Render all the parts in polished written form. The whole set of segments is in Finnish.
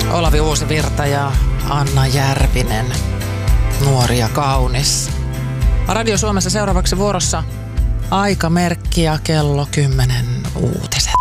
Olavi Uusivirta ja Anna Järvinen, nuori ja kaunis. Radio Suomessa seuraavaksi vuorossa aikamerkki ja kello 10 uutiset.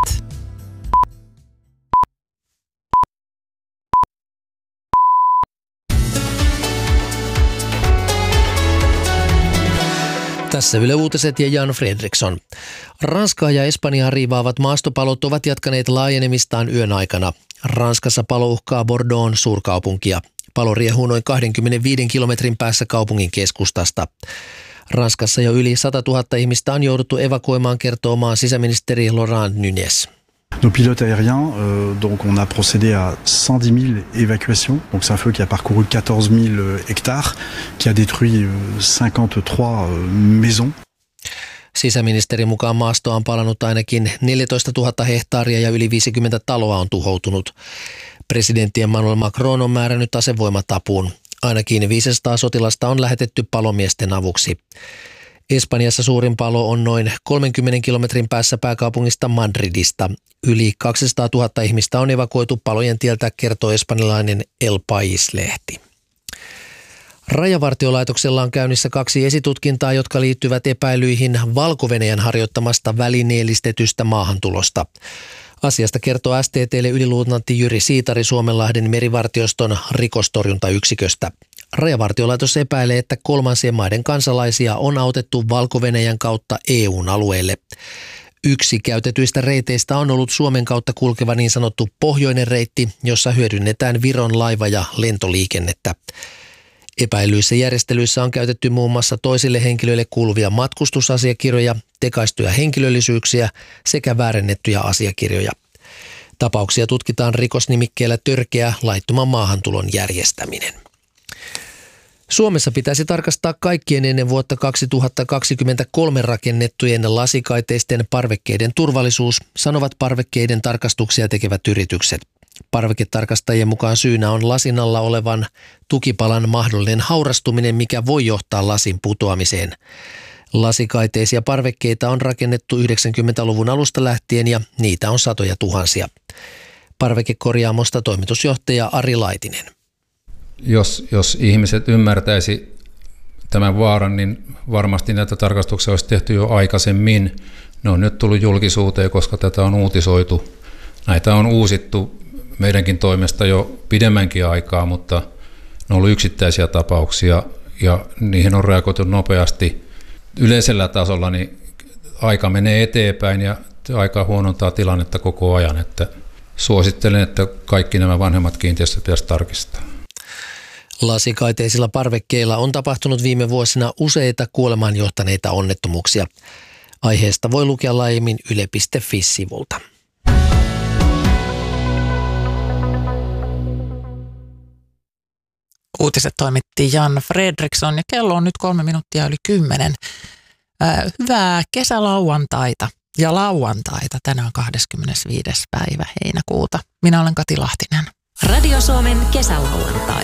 Tässä Yle Uutiset ja Jan Fredriksson. Ranskaa ja Espanjaa riivaavat maastopalot ovat jatkaneet laajenemistaan yön aikana. Ranskassa palo uhkaa Bordeaux'n suurkaupunkia. Palo riehuu noin 25 kilometrin päässä kaupungin keskustasta. Ranskassa jo yli 100 000 ihmistä on jouduttu evakuoimaan, kertoo maan sisäministeri Laurent Nunez. Nos pilotes aériens, donc on a procédé à 110 000 évacuations. Donc c'est un feu qui a parcouru 14 000 hectares, qui a détruit 53 maisons. Sisäministerin mukaan maastoa on palannut ainakin 14 000 hehtaaria ja yli 50 taloa on tuhoutunut. Presidentti Emmanuel Macron on määrännyt asevoimat apuun. Ainakin 500 sotilasta on lähetetty palomiesten avuksi. Espanjassa suurin palo on noin 30 kilometrin päässä pääkaupungista Madridista. Yli 200 000 ihmistä on evakuoitu palojen tieltä, kertoo espanjalainen El País-lehti. Rajavartiolaitoksella on käynnissä 2 esitutkintaa, jotka liittyvät epäilyihin Valko-Venäjän harjoittamasta välineellistetystä maahantulosta. Asiasta kertoo STT:lle yliluutnantti Jyri Siitari Suomenlahden merivartioston rikostorjuntayksiköstä. Rajavartiolaitos epäilee, että kolmansien maiden kansalaisia on autettu Valko-Venäjän kautta EU:n alueelle. Yksi käytetyistä reiteistä on ollut Suomen kautta kulkeva niin sanottu pohjoinen reitti, jossa hyödynnetään Viron laiva- ja lentoliikennettä. Epäilyissä järjestelyissä on käytetty muun muassa toisille henkilöille kuuluvia matkustusasiakirjoja, tekaistuja henkilöllisyyksiä sekä väärennettyjä asiakirjoja. Tapauksia tutkitaan rikosnimikkeellä törkeä laittoman maahantulon järjestäminen. Suomessa pitäisi tarkastaa kaikkien ennen vuotta 2023 rakennettujen lasikaiteisten parvekkeiden turvallisuus, sanovat parvekkeiden tarkastuksia tekevät yritykset. Parveketarkastajien mukaan syynä on lasin alla olevan tukipalan mahdollinen haurastuminen, mikä voi johtaa lasin putoamiseen. Lasikaiteisia parvekkeita on rakennettu 90-luvun alusta lähtien ja niitä on satoja tuhansia. Parvekekorjaamosta toimitusjohtaja Ari Laitinen. Jos ihmiset ymmärtäisi tämän vaaran, niin varmasti näitä tarkastuksia olisi tehty jo aikaisemmin. Ne on nyt tullut julkisuuteen, koska tätä on uutisoitu. Näitä on uusittu meidänkin toimesta jo pidemmänkin aikaa, mutta ne on ollut yksittäisiä tapauksia ja niihin on reagoitu nopeasti. Yleisellä tasolla niin aika menee eteenpäin ja aika huonontaa tilannetta koko ajan. Että suosittelen, että kaikki nämä vanhemmat kiinteistöt pitäisi tarkistaa. Lasikaiteisilla parvekkeilla on tapahtunut viime vuosina useita kuolemaan johtaneita onnettomuuksia. Aiheesta voi lukea laajemmin yle.fi-sivulta. Uutiset toimitti Jan Fredriksson ja kello on nyt 3 minuuttia yli 10. Hyvää kesälauantaita ja lauantaita tänään 25. päivä heinäkuuta. Minä olen Kati Lahtinen. Radio Suomen kesälauantai.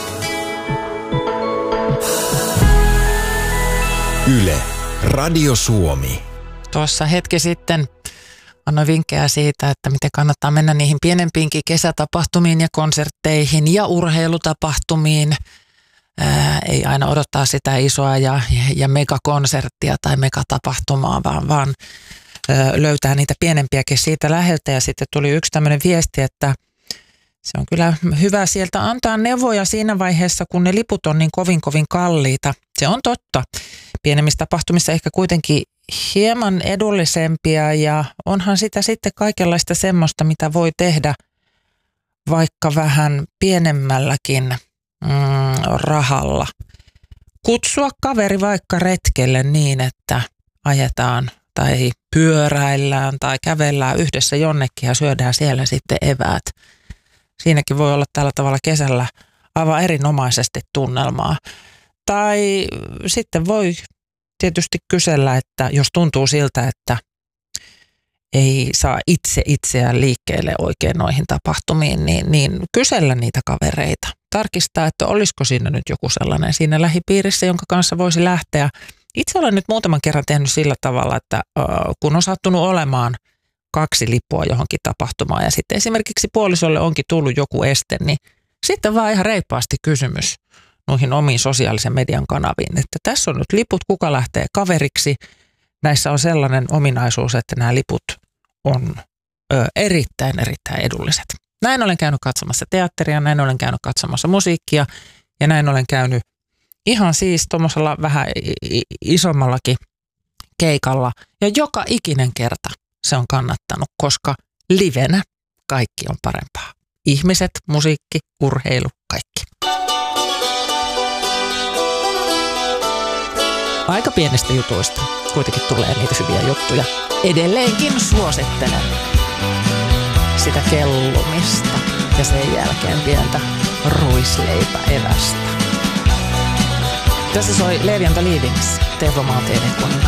Yle, Radio Suomi. Tuossa hetki sitten annoin vinkkejä siitä, että miten kannattaa mennä niihin pienempiinkin kesätapahtumiin ja konsertteihin ja urheilutapahtumiin. Ei aina odottaa sitä isoa ja megakonserttia tai megatapahtumaa, vaan löytää niitä pienempiäkin siitä läheltä. Ja sitten tuli yksi tämmöinen viesti, että se on kyllä hyvä sieltä antaa neuvoja siinä vaiheessa, kun ne liput on niin kovin kalliita. Se on totta. Pienemmissä tapahtumissa ehkä kuitenkin hieman edullisempia ja onhan sitä sitten kaikenlaista semmoista, mitä voi tehdä vaikka vähän pienemmälläkin rahalla. Kutsua kaveri vaikka retkelle niin, että ajetaan tai pyöräillään tai kävellään yhdessä jonnekin ja syödään siellä sitten eväät. Siinäkin voi olla tällä tavalla kesällä aivan erinomaisesti tunnelmaa. Tai sitten voi tietysti kysellä, että jos tuntuu siltä, että ei saa itseään liikkeelle oikein noihin tapahtumiin, niin kysellä niitä kavereita. Tarkistaa, että olisiko siinä nyt joku sellainen siinä lähipiirissä, jonka kanssa voisi lähteä. Itse olen nyt muutaman kerran tehnyt sillä tavalla, että kun on sattunut olemaan 2 lippua johonkin tapahtumaan ja sitten esimerkiksi puolisolle onkin tullut joku este, niin sitten vaan ihan reippaasti kysymys noihin omiin sosiaalisen median kanaviin, että tässä on nyt liput, kuka lähtee kaveriksi. Näissä on sellainen ominaisuus, että nämä liput on erittäin edulliset. Näin olen käynyt katsomassa teatteria, näin olen käynyt katsomassa musiikkia ja näin olen käynyt ihan siis tuommoisella vähän isommallakin keikalla. Ja joka ikinen kerta se on kannattanut, koska livenä kaikki on parempaa. Ihmiset, musiikki, urheilu, kaikki. Aika pienistä jutuista kuitenkin tulee niitä hyviä juttuja. Edelleenkin suosittelen sitä kellumista ja sen jälkeen pientä ruisleipäevästä. Tässä soi Levi and the Leavings, Teivo Maantieden